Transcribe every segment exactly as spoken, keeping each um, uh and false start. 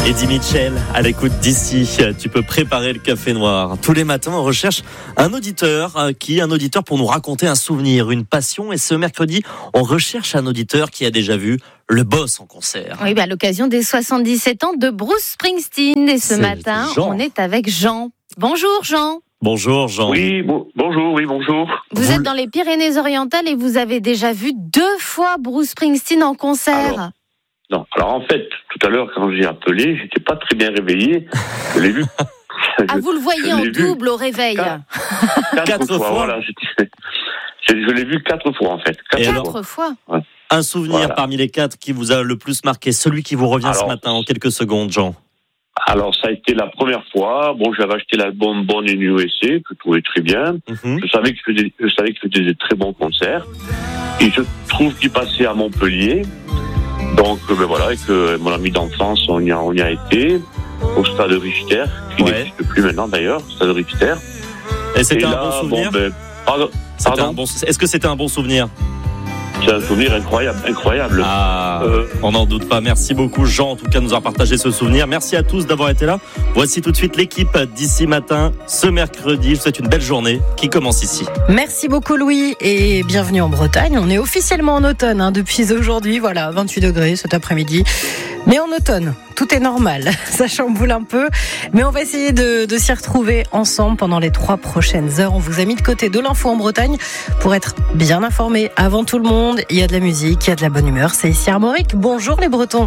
Eddie Mitchell, à l'écoute d'ici, tu peux préparer le café noir. Tous les matins, on recherche un auditeur qui, un auditeur pour nous raconter un souvenir, une passion. Et ce mercredi, on recherche un auditeur qui a déjà vu le boss en concert. Oui, bah, à l'occasion des soixante-dix-sept ans de Bruce Springsteen. Et ce C'est matin, Jean. on est avec Jean. Bonjour Jean. Bonjour Jean. Oui, bon, bonjour, oui, bonjour. Vous, vous êtes dans les Pyrénées-Orientales et vous avez déjà vu deux fois Bruce Springsteen en concert. Alors, non, alors en fait, tout à l'heure, quand j'ai appelé, j'étais pas très bien réveillé. Je l'ai vu. Ah, vous le voyez en double au réveil. Quatre, quatre, Quatre fois. fois. Voilà, je, je l'ai vu quatre fois en fait. Quatre Et fois. Quatre fois. Ouais. Un souvenir Voilà. parmi les quatre qui vous a le plus marqué, celui qui vous revient Alors, ce matin en quelques secondes, Jean. Alors ça a été la première fois. Bon, j'avais acheté l'album Born in U S A, que je trouvais très bien. Mm-hmm. Je savais que je faisais, je savais que je faisais des très bons concerts. Et je trouve qu'il passait à Montpellier. Donc, ben voilà, avec euh, mon ami d'enfance, on y a, on y a été, au stade Richter, qui Ouais. n'existe plus maintenant d'ailleurs, stade Richter. Et c'était Et un là, bon souvenir bon, ben, pardon, C'était pardon un bon... Est-ce que c'était un bon souvenir? c'est un souvenir incroyable, incroyable. Ah, Euh, on n'en doute pas. Merci beaucoup, Jean, en tout cas, de nous avoir partagé ce souvenir. Merci à tous d'avoir été là. Voici tout de suite l'équipe d'ici matin, ce mercredi. Je vous souhaite une belle journée qui commence ici. Merci beaucoup Louis et bienvenue en Bretagne. On est officiellement en automne hein, depuis aujourd'hui, voilà, vingt-huit degrés cet après-midi. Mais en automne, tout est normal, ça chamboule un peu. Mais on va essayer de, de s'y retrouver ensemble pendant les trois prochaines heures. On vous a mis de côté de l'info en Bretagne pour être bien informé avant tout le monde. Il y a de la musique, il y a de la bonne humeur. C'est ici Armorique. Bonjour les Bretons.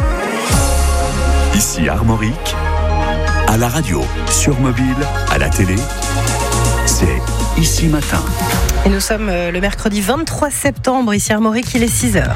Ici Armorique, à la radio, sur mobile, à la télé, c'est Ici Matin. Et nous sommes le mercredi vingt-trois septembre, ici Armorique, il est six heures.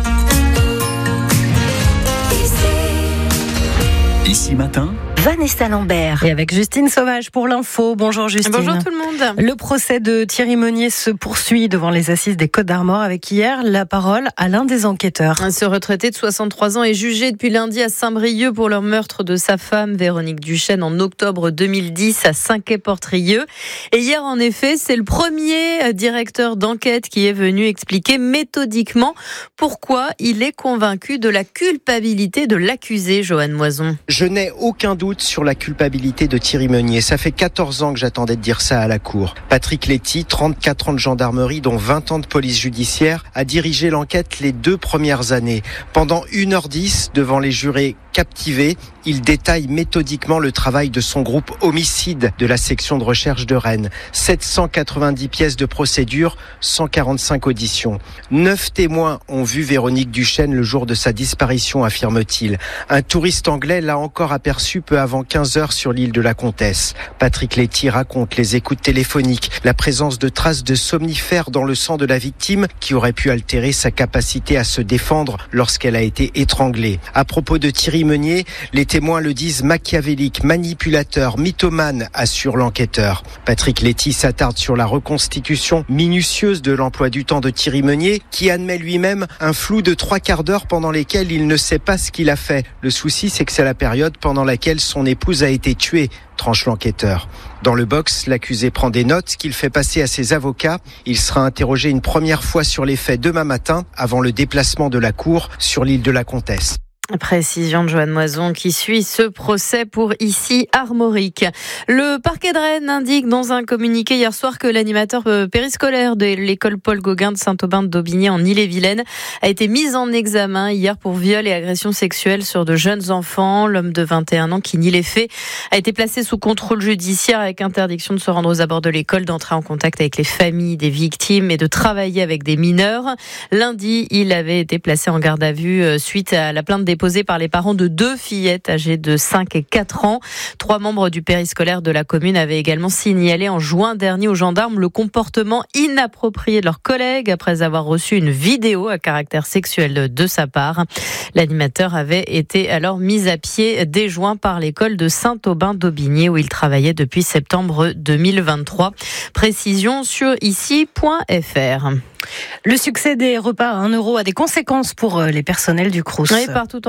Ici Matin, Vanessa Lambert. Et avec Justine Sauvage pour l'info. Bonjour Justine. Bonjour tout le monde. Le procès de Thierry Meunier se poursuit devant les assises des Côtes-d'Armor avec hier la parole à l'un des enquêteurs. Ce retraité de soixante-trois ans est jugé depuis lundi à Saint-Brieuc pour le meurtre de sa femme Véronique Duchesne en octobre deux mille dix à Saint-Quay-Portrieux. Et hier, en effet, c'est le premier directeur d'enquête qui est venu expliquer méthodiquement pourquoi il est convaincu de la culpabilité de l'accusé, Joanne Moison. Je n'ai aucun doute sur la culpabilité de Thierry Meunier. Ça fait quatorze ans que j'attendais de dire ça à la cour. Patrick Letty, trente-quatre ans de gendarmerie, dont vingt ans de police judiciaire, a dirigé l'enquête les deux premières années. Pendant une heure dix, devant les jurés captivés, il détaille méthodiquement le travail de son groupe homicide de la section de recherche de Rennes. sept cent quatre-vingt-dix pièces de procédure, cent quarante-cinq auditions. Neuf témoins ont vu Véronique Duchesne le jour de sa disparition, affirme-t-il. Un touriste anglais l'a encore aperçu peu avant quinze heures sur l'île de la Comtesse. Patrick Letty raconte les écoutes téléphoniques, la présence de traces de somnifères dans le sang de la victime qui aurait pu altérer sa capacité à se défendre lorsqu'elle a été étranglée. À propos de Thierry Meunier, les témoins le disent machiavélique, manipulateur, mythomane, assure l'enquêteur. Patrick Letty s'attarde sur la reconstitution minutieuse de l'emploi du temps de Thierry Meunier, qui admet lui-même un flou de trois quarts d'heure pendant lesquels il ne sait pas ce qu'il a fait. Le souci, c'est que c'est la période pendant laquelle son épouse a été tuée, tranche l'enquêteur. Dans le box, l'accusé prend des notes qu'il fait passer à ses avocats. Il sera interrogé une première fois sur les faits demain matin, avant le déplacement de la cour sur l'île de la Comtesse. Précision de Joanne Moison qui suit ce procès pour ici Armorique. Le parquet de Rennes indique dans un communiqué hier soir que l'animateur périscolaire de l'école Paul Gauguin de Saint-Aubin de Daubigné en Ille-et-Vilaine a été mis en examen hier pour viol et agression sexuelle sur de jeunes enfants. L'homme de vingt et un ans qui nie les faits a été placé sous contrôle judiciaire avec interdiction de se rendre aux abords de l'école, d'entrer en contact avec les familles des victimes et de travailler avec des mineurs. Lundi, il avait été placé en garde à vue suite à la plainte des posée par les parents de deux fillettes âgées de cinq et quatre ans. Trois membres du périscolaire de la commune avaient également signalé en juin dernier aux gendarmes le comportement inapproprié de leurs collègues après avoir reçu une vidéo à caractère sexuel de sa part. L'animateur avait été alors mis à pied dès juin par l'école de Saint-Aubin-d'Aubigné où il travaillait depuis septembre deux mille vingt-trois. Précision sur ici point f r. Le succès des repas à un euro a des conséquences pour les personnels du Crous. Oui, partout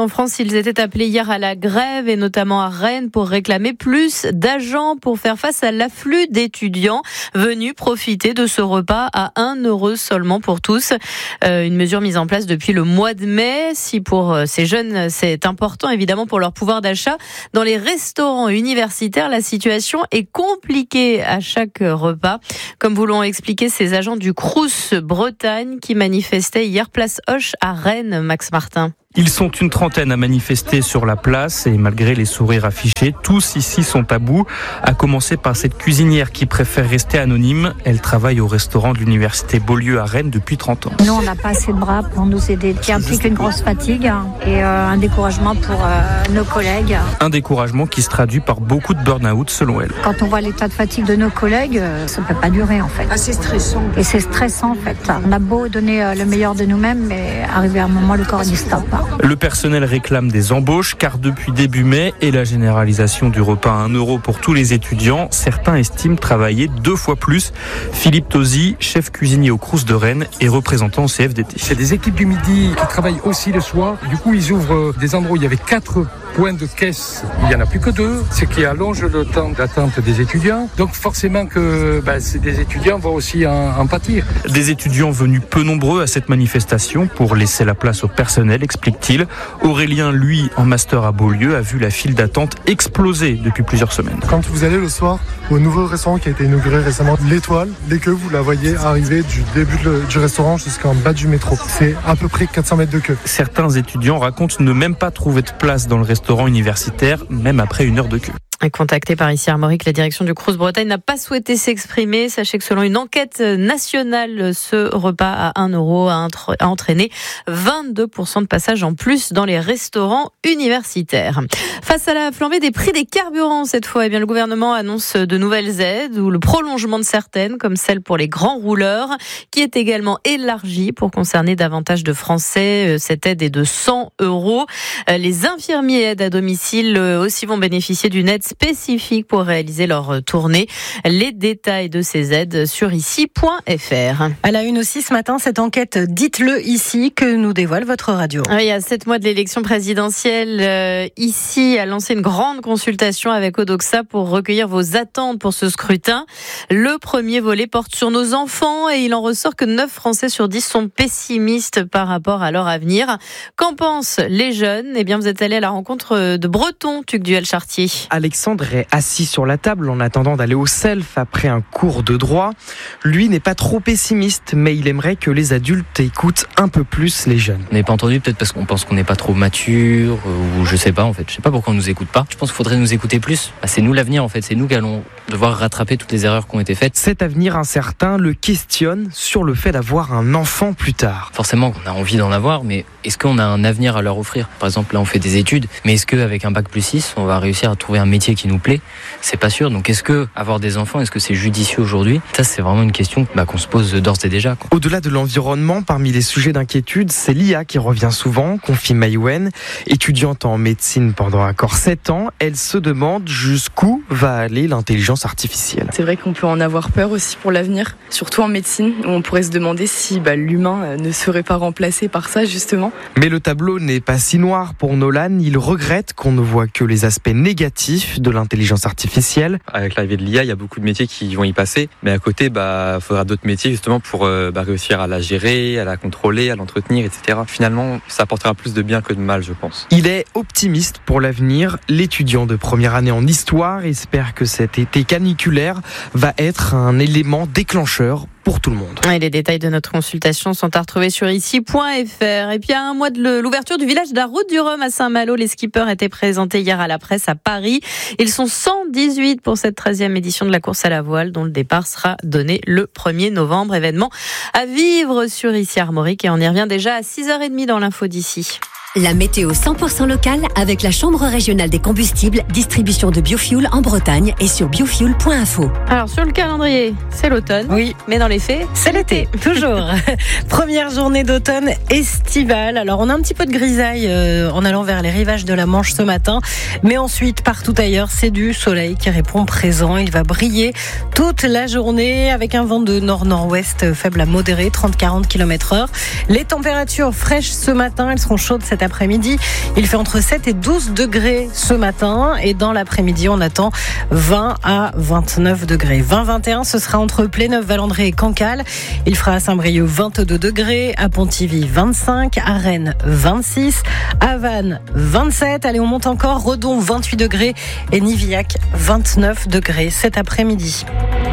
qu'en France, ils étaient appelés hier à la grève et notamment à Rennes pour réclamer plus d'agents pour faire face à l'afflux d'étudiants venus profiter de ce repas à un euro seulement pour tous. Euh, une mesure mise en place depuis le mois de mai. Si pour ces jeunes, c'est important évidemment pour leur pouvoir d'achat, dans les restaurants universitaires, la situation est compliquée à chaque repas. Comme vous l'ont expliqué ces agents du Crous Bretagne qui manifestaient hier place Hoche à Rennes, Max Martin. Ils sont une trentaine à manifester sur la place et malgré les sourires affichés, tous ici sont à bout, à commencer par cette cuisinière qui préfère rester anonyme. Elle travaille au restaurant de l'université Beaulieu à Rennes depuis trente ans. Nous, on n'a pas assez de bras pour nous aider, qui implique une grosse fatigue et euh, un découragement pour euh, nos collègues. Un découragement qui se traduit par beaucoup de burn-out selon elle. Quand on voit l'état de fatigue de nos collègues, euh, ça ne peut pas durer en fait. Ah, c'est stressant. Et c'est stressant en fait. On a beau donner euh, le meilleur de nous-mêmes, mais arrivé à un moment, le corps dit stop. Le personnel réclame des embauches car depuis début mai et la généralisation du repas à un euro pour tous les étudiants, certains estiment travailler deux fois plus. Philippe Tosi, chef cuisinier au Crous de Rennes et représentant au C F D T. C'est des équipes du midi qui travaillent aussi le soir. Du coup, ils ouvrent des endroits où il y avait quatre points de caisse. Il n'y en a plus que deux, ce qui allonge le temps d'attente des étudiants. Donc forcément que bah, des étudiants vont aussi en, en pâtir. Des étudiants venus peu nombreux à cette manifestation pour laisser la place au personnel, explique-t-il. Aurélien, lui, en master à Beaulieu, a vu la file d'attente exploser depuis plusieurs semaines. Quand vous allez le soir au nouveau restaurant qui a été inauguré récemment, l'Étoile, dès que vous la voyez arriver du début de, du restaurant jusqu'en bas du métro, c'est à peu près quatre cents mètres de queue. Certains étudiants racontent ne même pas trouver de place dans le restaurant universitaire, même après une heure de queue. Contacté par ici Armorique, la direction du Crous Bretagne n'a pas souhaité s'exprimer. Sachez que selon une enquête nationale, ce repas à un euro a entraîné vingt-deux pour cent de passages en plus dans les restaurants universitaires. Face à la flambée des prix des carburants cette fois, eh bien, le gouvernement annonce de nouvelles aides ou le prolongement de certaines, comme celle pour les grands rouleurs, qui est également élargie pour concerner davantage de Français. Cette aide est de cent euros. Les infirmiers aides à domicile aussi vont bénéficier d'une aide spécifiques pour réaliser leur tournée. Les détails de ces aides sur ici point f r. À la une aussi ce matin, cette enquête Dites-le ici que nous dévoile votre radio. Il y a sept mois de l'élection présidentielle, euh, ici a lancé une grande consultation avec Odoxa pour recueillir vos attentes pour ce scrutin. Le premier volet porte sur nos enfants et il en ressort que neuf Français sur dix sont pessimistes par rapport à leur avenir. Qu'en pensent les jeunes ? Eh bien, vous êtes allé à la rencontre de Breton, Tugduel Chartier. Alexandre est assis sur la table en attendant d'aller au self après un cours de droit. Lui n'est pas trop pessimiste, mais il aimerait que les adultes écoutent un peu plus les jeunes. On n'est pas entendu peut-être parce qu'on pense qu'on n'est pas trop mature ou je sais pas en fait. Je sais pas pourquoi on nous écoute pas. Je pense qu'il faudrait nous écouter plus. Bah, c'est nous l'avenir en fait. C'est nous qui allons devoir rattraper toutes les erreurs qui ont été faites. Cet avenir incertain le questionne sur le fait d'avoir un enfant plus tard. Forcément on a envie d'en avoir, mais est-ce qu'on a un avenir à leur offrir ? Par exemple là on fait des études, mais est-ce qu'avec un bac plus six on va réussir à trouver un métier qui nous plaît ? C'est pas sûr. Donc est-ce que avoir des enfants, est-ce que c'est judicieux aujourd'hui ? Ça c'est vraiment une question bah, qu'on se pose d'ores et déjà. Quoi. Au-delà de l'environnement, parmi les sujets d'inquiétude, c'est l'I A qui revient souvent, confie Maïwen. Étudiante en médecine pendant encore sept ans, elle se demande jusqu'où va aller l'intelligence artificielle. C'est vrai qu'on peut en avoir peur aussi pour l'avenir, surtout en médecine, où on pourrait se demander si bah, l'humain ne serait pas remplacé par ça justement. Mais le tableau n'est pas si noir pour Nolan. Il regrette qu'on ne voit que les aspects négatifs de l'intelligence artificielle. Avec l'arrivée de l'I A, il y a beaucoup de métiers qui vont y passer, mais à côté, bah, il faudra d'autres métiers justement pour euh, bah, réussir à la gérer, à la contrôler, à l'entretenir, et cetera. Finalement, ça apportera plus de bien que de mal, je pense. Il est optimiste pour l'avenir. L'étudiant de première année en histoire espère que cet été caniculaire va être un élément déclencheur pour tout le monde. Et les détails de notre consultation sont à retrouver sur ici point f r. Et puis à un mois de l'ouverture du village de la Route du Rhum à Saint-Malo, les skippers étaient présentés hier à la presse à Paris. Ils sont cent dix-huit pour cette treizième édition de la course à la voile dont le départ sera donné le premier novembre. Événement à vivre sur ici Armorique et on y revient déjà à six heures trente dans l'info d'ici. La météo cent pour cent locale avec la Chambre régionale des combustibles, distribution de biofuel en Bretagne et sur biofuel point info. Alors sur le calendrier, c'est l'automne. Oui, mais dans les faits, c'est l'été. Toujours. Première journée d'automne estivale. Alors on a un petit peu de grisaille euh, en allant vers les rivages de la Manche ce matin, mais ensuite partout ailleurs, c'est du soleil qui répond présent. Il va briller toute la journée avec un vent de nord-nord-ouest faible à modéré, trente à quarante kilomètres heure. Les températures fraîches ce matin, elles seront chaudes cet cet après-midi. Il fait entre sept et douze degrés ce matin. Et dans l'après-midi, on attend vingt à vingt-neuf degrés. vingt à vingt et un, ce sera entre Pléneuf, Valandré et Cancale. Il fera à Saint-Brieuc vingt-deux degrés, à Pontivy vingt-cinq, à Rennes vingt-six, à Vannes vingt-sept. Allez, on monte encore. Redon vingt-huit degrés et Nivillac vingt-neuf degrés cet après-midi.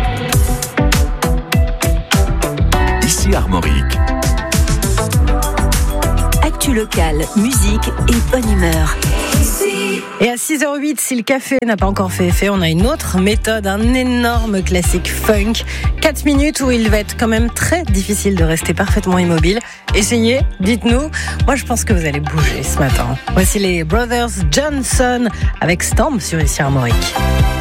Ici Armorique. Actu locale, musique et bonne humeur. Et à six heures huit, si le café n'a pas encore fait effet, on a une autre méthode, un énorme classique funk. quatre minutes où il va être quand même très difficile de rester parfaitement immobile. Essayez, dites-nous. Moi, je pense que vous allez bouger ce matin. Voici les Brothers Johnson avec Stamp sur Ici Armorique.